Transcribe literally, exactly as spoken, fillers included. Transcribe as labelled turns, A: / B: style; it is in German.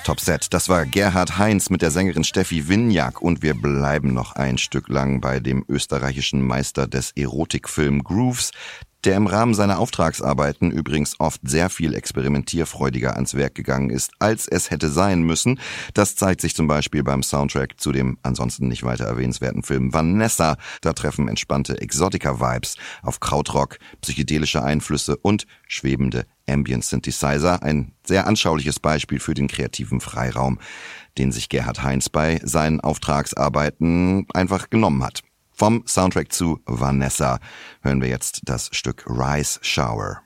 A: Top Set. Das war Gerhard Heinz mit der Sängerin Steffi Wynjak und wir bleiben noch ein Stück lang bei dem österreichischen Meister des Erotikfilm Grooves, der im Rahmen seiner Auftragsarbeiten übrigens oft sehr viel experimentierfreudiger ans Werk gegangen ist, als es hätte sein müssen. Das zeigt sich zum Beispiel beim Soundtrack zu dem ansonsten nicht weiter erwähnenswerten Film Vanessa. Da treffen entspannte Exotica-Vibes auf Krautrock, psychedelische Einflüsse und schwebende Ambient-Synthesizer. Ein sehr anschauliches Beispiel für den kreativen Freiraum, den sich Gerhard Heinz bei seinen Auftragsarbeiten einfach genommen hat. Vom Soundtrack zu Vanessa hören wir jetzt das Stück Rice Shower.